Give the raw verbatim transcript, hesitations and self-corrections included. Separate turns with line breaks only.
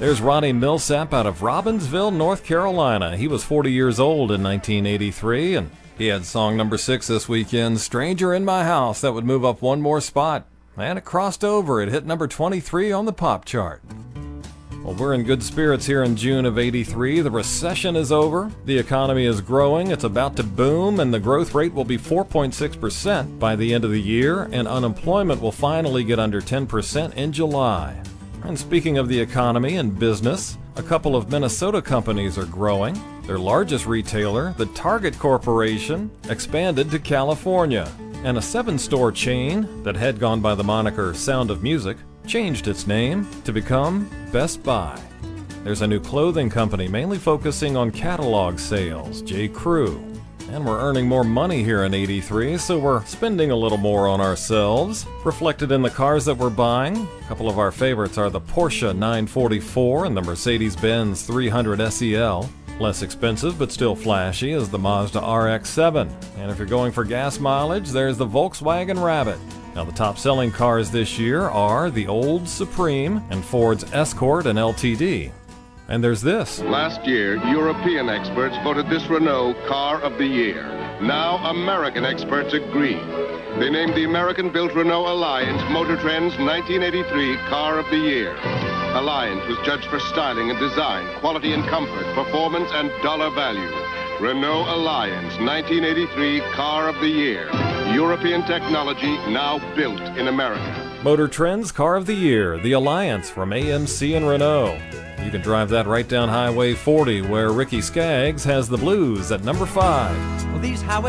There's Ronnie Millsap out of Robbinsville, North Carolina. He was forty years old in nineteen eighty-three, and he had song number six this weekend, Stranger in My House. That would move up one more spot. And it crossed over. It hit number twenty-three on the pop chart. Well, we're in good spirits here in June of eighty-three. The recession is over. The economy is growing. It's about to boom, and the growth rate will be four point six percent by the end of the year, and unemployment will finally get under ten percent in July. And speaking of the economy and business, a couple of Minnesota companies are growing. Their largest retailer, the Target Corporation, expanded to California. And a seven-store chain that had gone by the moniker Sound of Music changed its name to become Best Buy. There's a new clothing company mainly focusing on catalog sales, J. Crew. And we're earning more money here in eighty-three, so we're spending a little more on ourselves, reflected in the cars that we're buying. A couple of our favorites are the Porsche nine forty-four and the Mercedes-Benz three hundred S E L. Less expensive but still flashy is the Mazda R X seven. And if you're going for gas mileage, there's the Volkswagen Rabbit. Now, the top-selling cars this year are the Old Supreme and Ford's Escort and L T D. And there's this.
Last year, European experts voted this Renault Car of the Year. Now, American experts agree. They named the American-built Renault Alliance Motor Trend's nineteen eighty-three Car of the Year. Alliance was judged for styling and design, quality and comfort, performance and dollar value. Renault Alliance nineteen eighty-three Car of the Year. European technology now built in America.
Motor Trend's Car of the Year, the Alliance from A M C and Renault. You can drive that right down Highway forty, where Ricky Skaggs has the blues at number five.
Well, these highway